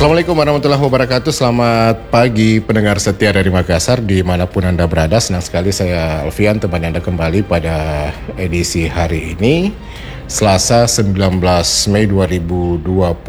Assalamualaikum warahmatullahi wabarakatuh. Selamat pagi pendengar setia dari Makassar dimanapun Anda berada. Senang sekali saya Alfian temani Anda kembali pada edisi hari ini Selasa 19 Mei 2026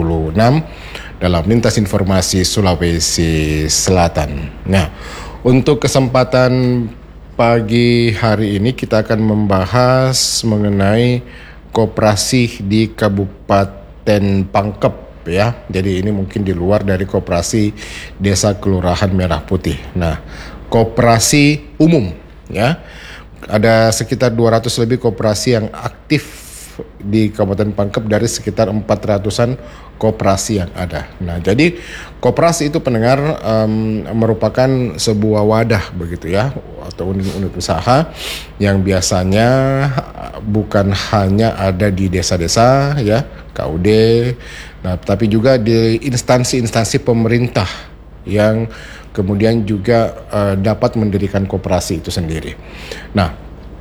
dalam Lintas Informasi Sulawesi Selatan. Nah, untuk kesempatan pagi hari ini kita akan membahas mengenai koperasi di Kabupaten Pangkep ya. Jadi ini mungkin di luar dari koperasi Desa Kelurahan Merah Putih. Nah, koperasi umum ya. Ada sekitar 200 lebih koperasi yang aktif di Kabupaten Pangkep dari sekitar 400-an koperasi yang ada. Nah, jadi koperasi itu pendengar merupakan sebuah wadah begitu ya, atau unit-unit usaha yang biasanya bukan hanya ada di desa-desa ya, KUD, nah, tapi juga di instansi-instansi pemerintah yang kemudian juga dapat mendirikan koperasi itu sendiri. Nah,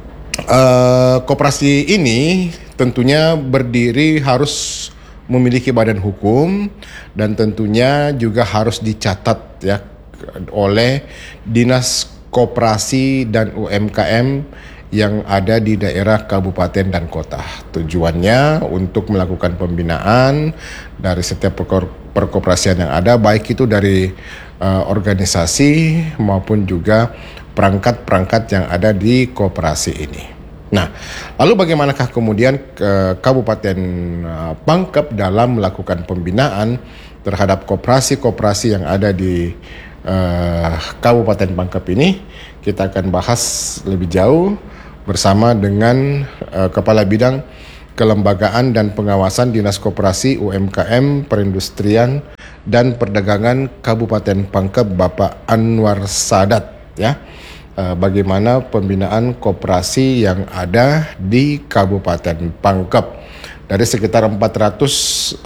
koperasi ini tentunya berdiri harus memiliki badan hukum dan tentunya juga harus dicatat ya oleh Dinas Koperasi dan UMKM yang ada di daerah kabupaten dan kota. Tujuannya untuk melakukan pembinaan dari setiap perkoperasian yang ada, baik itu dari organisasi maupun juga perangkat-perangkat yang ada di koperasi ini. Nah, lalu bagaimanakah kemudian Kabupaten Pangkep dalam melakukan pembinaan terhadap koperasi-koperasi yang ada di Kabupaten Pangkep ini? Kita akan bahas lebih jauh bersama dengan Kepala Bidang Kelembagaan dan Pengawasan Dinas Koperasi UMKM Perindustrian dan Perdagangan Kabupaten Pangkep, Bapak Anwar Sadat ya. Bagaimana pembinaan koperasi yang ada di Kabupaten Pangkep. Dari sekitar 400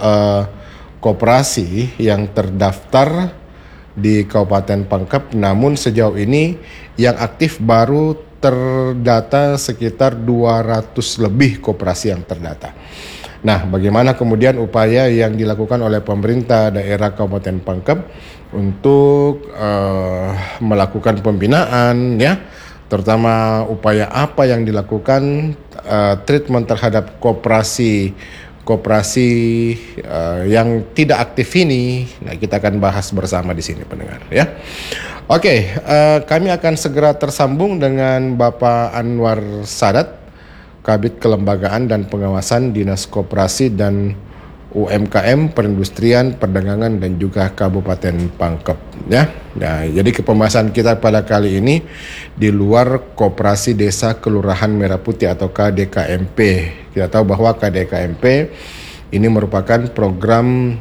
koperasi yang terdaftar di Kabupaten Pangkep, namun sejauh ini yang aktif baru terdata sekitar 200 lebih koperasi yang terdata. Nah, bagaimana kemudian upaya yang dilakukan oleh pemerintah daerah Kabupaten Pangkep untuk melakukan pembinaan ya, terutama upaya apa yang dilakukan treatment terhadap koperasi yang tidak aktif ini. Nah, kita akan bahas bersama di sini pendengar ya. Oke, kami akan segera tersambung dengan Bapak Anwar Sadat, Kabid Kelembagaan dan Pengawasan Dinas Koperasi dan UMKM Perindustrian, Perdagangan dan juga Kabupaten Pangkep ya. Nah, jadi pembahasan kita pada kali ini di luar Koperasi Desa Kelurahan Merah Putih atau KDKMP. Kita tahu bahwa KDKMP ini merupakan program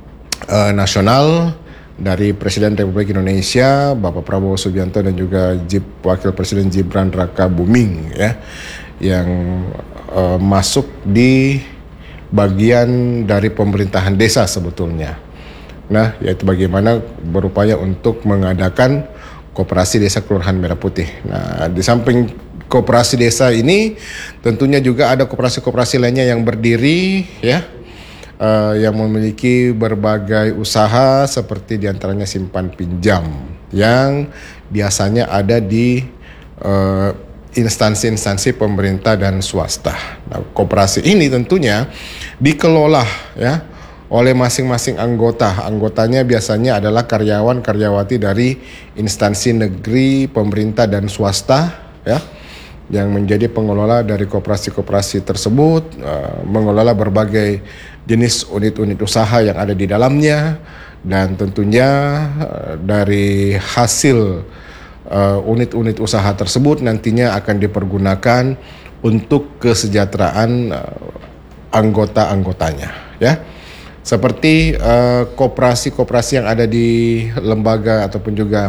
nasional dari Presiden Republik Indonesia Bapak Prabowo Subianto dan juga Wakil Presiden Gibran Rakabuming ya, yang masuk di bagian dari pemerintahan desa sebetulnya. Nah, yaitu bagaimana berupaya untuk mengadakan koperasi desa Kelurahan Merah Putih. Nah, di samping koperasi desa ini tentunya juga ada koperasi-koperasi lainnya yang berdiri ya, yang memiliki berbagai usaha seperti diantaranya simpan pinjam yang biasanya ada di instansi-instansi pemerintah dan swasta. Nah, koperasi ini tentunya dikelola ya oleh masing-masing anggota. Anggotanya biasanya adalah karyawan-karyawati dari instansi negeri, pemerintah dan swasta ya, yang menjadi pengelola dari koperasi-koperasi tersebut, mengelola berbagai jenis unit-unit usaha yang ada di dalamnya, dan tentunya dari hasil unit-unit usaha tersebut nantinya akan dipergunakan untuk kesejahteraan anggota-anggotanya ya. Seperti koperasi-koperasi yang ada di lembaga ataupun juga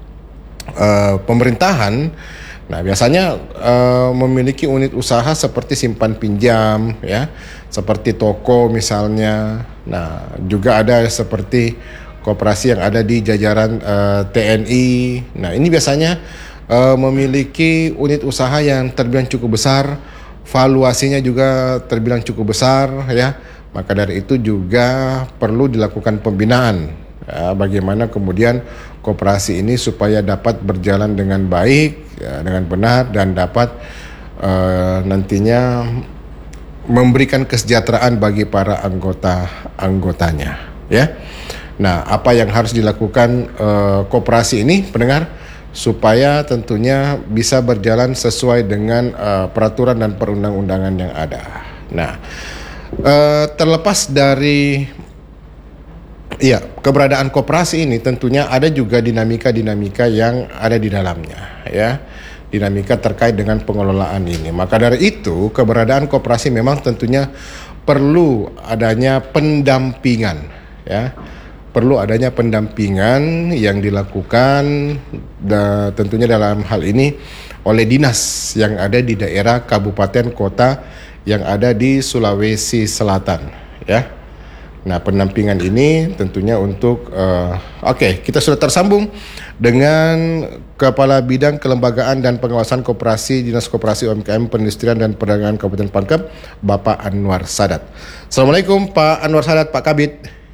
pemerintahan. Nah, biasanya memiliki unit usaha seperti simpan pinjam ya, seperti toko misalnya. Nah, juga ada seperti koperasi yang ada di jajaran TNI. Nah, ini biasanya memiliki unit usaha yang terbilang cukup besar, valuasinya juga terbilang cukup besar ya. Maka dari itu juga perlu dilakukan pembinaan bagaimana kemudian koperasi ini supaya dapat berjalan dengan baik, ya, dengan benar dan dapat nantinya memberikan kesejahteraan bagi para anggotanya, ya. Nah, apa yang harus dilakukan koperasi ini, pendengar, supaya tentunya bisa berjalan sesuai dengan peraturan dan perundang-undangan yang ada. Nah, terlepas dari keberadaan koperasi ini, tentunya ada juga dinamika-dinamika yang ada di dalamnya, ya. Dinamika terkait dengan pengelolaan ini. Maka dari itu, keberadaan koperasi memang tentunya perlu adanya pendampingan, ya. Perlu adanya pendampingan yang dilakukan tentunya dalam hal ini oleh dinas yang ada di daerah kabupaten kota yang ada di Sulawesi Selatan, ya. Nah, pendampingan ini tentunya untuk kita sudah tersambung dengan Kepala Bidang Kelembagaan dan Pengawasan Koperasi Dinas Koperasi UMKM Perindustrian dan Perdagangan Kabupaten Pangkep, Bapak Anwar Sadat. Assalamualaikum Pak Anwar Sadat, Pak Kabid.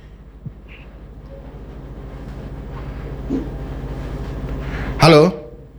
Halo.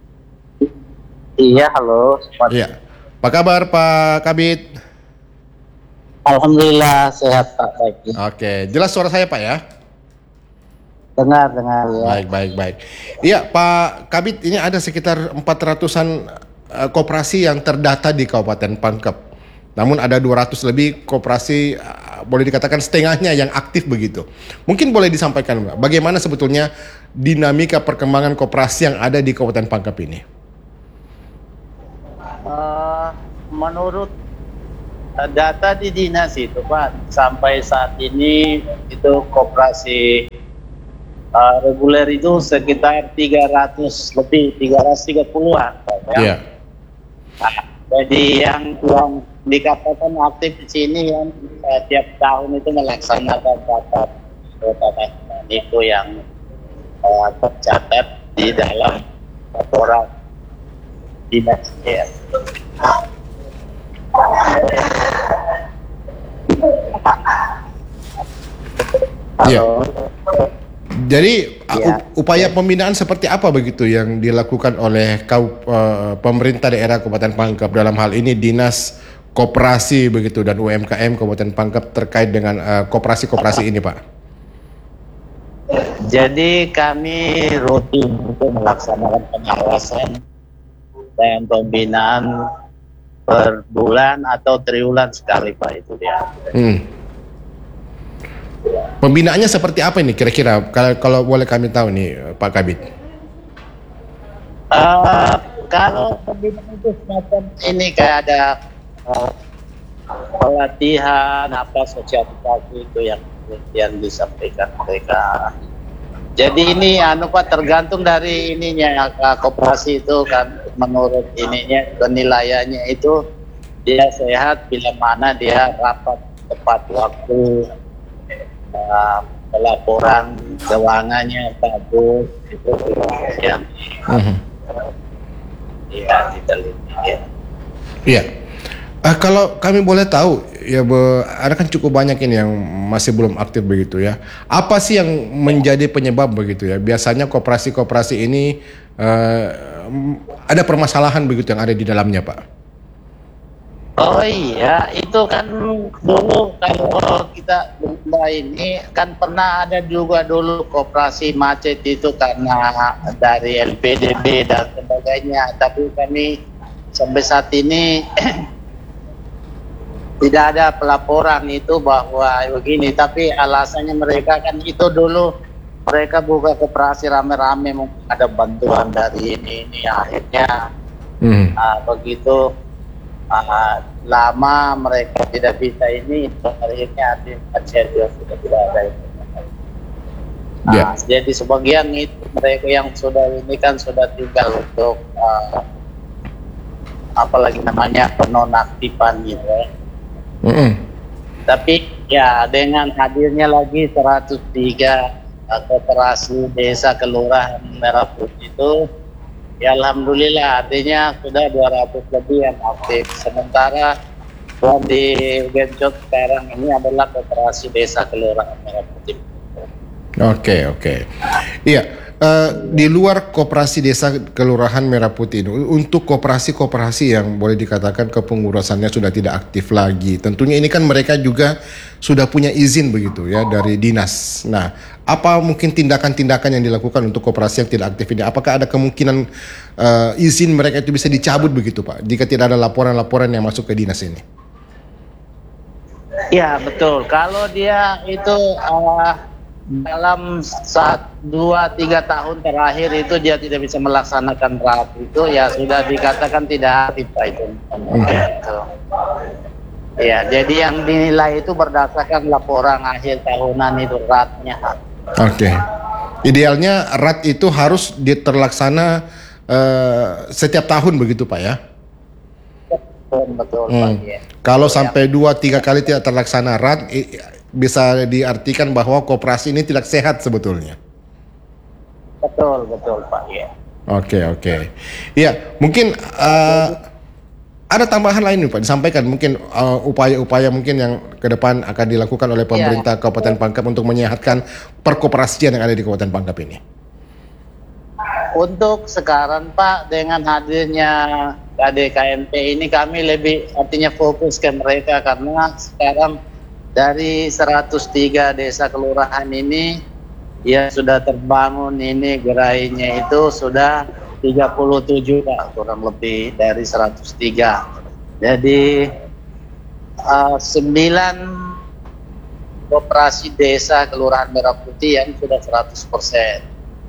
Iya, halo. Iya. Apa kabar Pak Kabid? Alhamdulillah sehat Pak, baik. Oke, jelas suara saya Pak ya? Dengar ya. Baik. Iya Pak Kabid, ini ada sekitar 400-an koperasi yang terdata di Kabupaten Pangkep. Namun ada 200 lebih koperasi, boleh dikatakan setengahnya yang aktif begitu. Mungkin boleh disampaikan Mbak, bagaimana sebetulnya dinamika perkembangan koperasi yang ada di Kabupaten Pangkep ini? Menurut data di dinas itu Pak, sampai saat ini itu koperasi reguler itu sekitar 300 lebih, 330-an. Iya. Jadi yang dikatakan aktif di sini yang tiap tahun itu melaksanakan rapat itu yang tercatat di dalam laporan dinas. Ya. Iya. Jadi upaya pembinaan seperti apa begitu yang dilakukan oleh pemerintah daerah Kabupaten Pangkep, dalam hal ini Dinas Koperasi begitu dan UMKM Kabupaten Pangkep terkait dengan koperasi-koperasi ini Pak? Jadi kami rutin untuk melaksanakan pengawasan dan pembinaan per bulan atau triwulan sekali Pak, itu dia. Pembinaannya seperti apa ini kira-kira kalau boleh kami tahu nih Pak Kabid? Kalau pembinaan itu semacam ini kayak ada pelatihan sosialisasi itu yang disampaikan mereka. Jadi ini Pak, tergantung dari ininya koperasi itu kan, menurut ininya penilaiannya itu dia sehat bila mana dia rapat tepat waktu, pelaporan keuangannya bagus, itu yang diteliti ya. Iya. Kalau kami boleh tahu ya, ada kan cukup banyak ini yang masih belum aktif begitu ya. Apa sih yang menjadi penyebab begitu ya? Biasanya koperasi-koperasi ini ada permasalahan begitu yang ada di dalamnya Pak. Oh iya, itu kan dulu kalau kita ini kan pernah ada juga dulu koperasi macet itu karena dari LPDB dan sebagainya. Tapi kami sampai saat ini tidak ada pelaporan itu bahwa begini. Tapi alasannya mereka kan itu dulu mereka buka koperasi rame-rame, mungkin ada bantuan dari ini akhirnya begitu. Lama mereka tidak bisa ini, akhirnya sudah tidak ada itu. Jadi sebagian itu mereka yang sudah ini kan sudah tinggal untuk apalagi namanya penonaktifan gitu ya. Tapi ya dengan hadirnya lagi 103 koperasi desa kelurahan Merah Putih itu, ya alhamdulillah artinya sudah 200 lebih yang aktif. Sementara yang di Gencot sekarang ini adalah koperasi desa kelurahan Merah Putih. Oke. Iya, di luar koperasi desa Kelurahan Merah Putih ini, untuk koperasi-koperasi yang boleh dikatakan kepengurusannya sudah tidak aktif lagi, tentunya ini kan mereka juga sudah punya izin begitu ya dari dinas. Nah, apa mungkin tindakan-tindakan yang dilakukan untuk koperasi yang tidak aktif ini? Apakah ada kemungkinan izin mereka itu bisa dicabut begitu Pak, jika tidak ada laporan-laporan yang masuk ke dinas ini? Ya betul. Kalau dia itu dalam 2-3 tahun terakhir itu dia tidak bisa melaksanakan RAT itu, ya sudah dikatakan tidak aktif Pak itu. Gitu. Ya, jadi yang dinilai itu berdasarkan laporan akhir tahunan itu RAT-nya. Oke. Idealnya RAT itu harus terlaksana setiap tahun begitu Pak ya? Betul Pak. Ya. Kalau sampai 2-3 kali tidak terlaksana RAT, bisa diartikan bahwa koperasi ini tidak sehat sebetulnya. Betul Pak ya. Oke. Iya, mungkin ada tambahan lain nih Pak disampaikan, mungkin upaya-upaya mungkin yang ke depan akan dilakukan oleh pemerintah Kabupaten Pangkep untuk menyehatkan perkoperasian yang ada di Kabupaten Pangkep ini. Untuk sekarang Pak, dengan hadirnya KDKMP ini kami lebih artinya fokus ke mereka, karena sekarang dari 103 desa kelurahan ini ya sudah terbangun ini gerainya itu sudah 37 Pak, kurang lebih dari 103. Jadi 9 koperasi desa Kelurahan Merah Putih yang sudah 100%.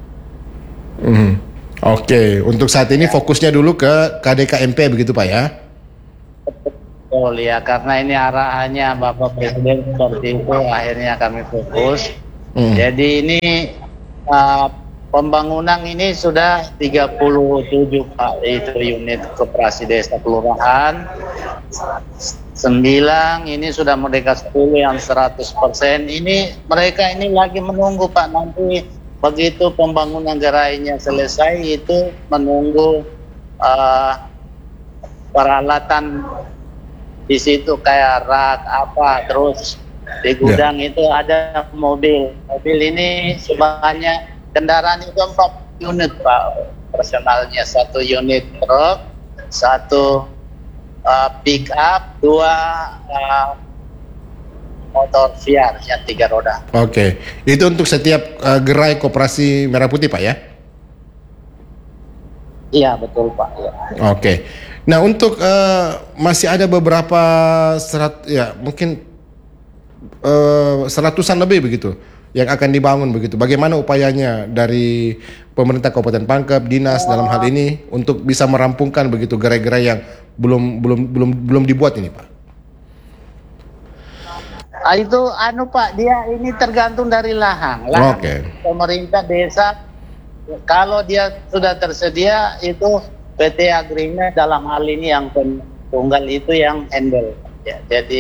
Oke, untuk saat ini fokusnya dulu ke KDKMP begitu Pak ya? Betul ya, karena ini arahannya Bapak Presiden seperti itu, akhirnya kami fokus. Jadi ini pembangunan ini sudah 37 Pak, itu unit koperasi desa kelurahan. 9 ini sudah Merdeka 10 yang 100%. Ini mereka ini lagi menunggu Pak, nanti begitu pembangunan gerainya selesai itu menunggu peralatan di situ kayak rak apa, terus di gudang itu ada mobil ini sebanyak kendaraan itu 4 unit Pak personalnya, 1 unit truk, 1 pick up, 2 motor VR yang 3 roda. Oke, itu untuk setiap gerai koperasi Merah Putih Pak ya? Iya betul Pak ya. Oke. Nah untuk masih ada beberapa mungkin seratusan lebih begitu yang akan dibangun begitu. Bagaimana upayanya dari pemerintah Kabupaten Pangkep, dinas dalam hal ini untuk bisa merampungkan begitu gerai-gerai yang belum dibuat ini Pak? Itu Pak, dia ini tergantung dari lahan. Pemerintah desa kalau dia sudah tersedia itu PT Agrina dalam hal ini yang tunggal itu yang handle ya.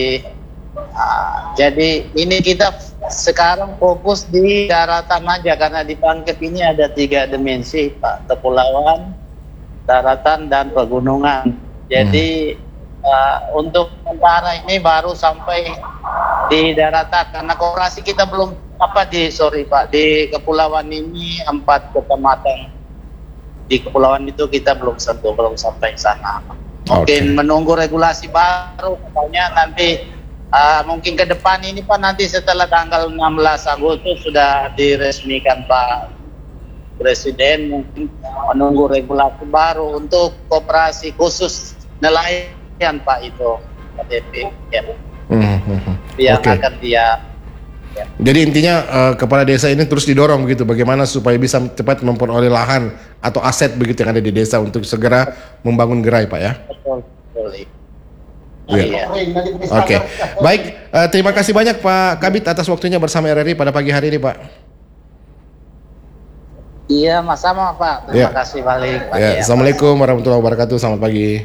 Jadi ini kita sekarang fokus di daratan aja, karena di Pangkep ini ada 3 dimensi Pak, kepulauan, daratan dan pegunungan. Jadi untuk sementara ini baru sampai di daratan, karena koperasi kita belum di kepulauan ini 4 kecamatan. Di kepulauan itu kita belum sampai sana. Mungkin menunggu regulasi baru, katanya nanti mungkin ke depan ini Pak, nanti setelah tanggal 16 Agustus sudah diresmikan Pak Presiden, mungkin menunggu regulasi baru untuk koperasi khusus nelayan Pak itu KDP ya. Yang akan dia ya. Jadi intinya kepala desa ini terus didorong begitu, bagaimana supaya bisa cepat memperoleh lahan atau aset begitu yang ada di desa untuk segera membangun gerai Pak ya. Betul. Iya. Oke. Baik, terima kasih banyak Pak Kabid atas waktunya bersama RRI pada pagi hari ini Pak. Iya, sama Pak. Terima kasih balik Pak. Ya. Assalamualaikum warahmatullahi wabarakatuh. Selamat pagi.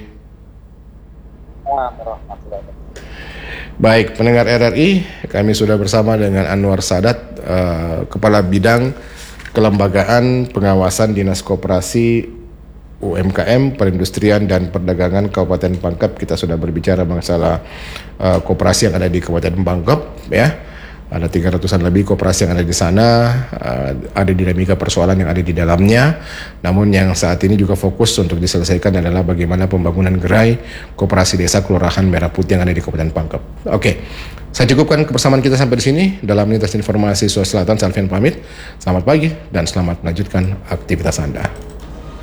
Baik, pendengar RRI, kami sudah bersama dengan Anwar Sadat, Kepala Bidang Kelembagaan Pengawasan Dinas Koperasi UMKM, Perindustrian dan Perdagangan Kabupaten Pangkep. Kita sudah berbicara masalah koperasi yang ada di Kabupaten Pangkep ya. Ada 300-an lebih koperasi yang ada di sana, ada dinamika persoalan yang ada di dalamnya. Namun yang saat ini juga fokus untuk diselesaikan adalah bagaimana pembangunan gerai koperasi desa Kelurahan Merah Putih yang ada di Kabupaten Pangkep. Oke, saya cukupkan kebersamaan kita sampai di sini. Dalam Lintas Informasi Sulawesi Selatan, Salvian pamit. Selamat pagi dan selamat melanjutkan aktivitas Anda.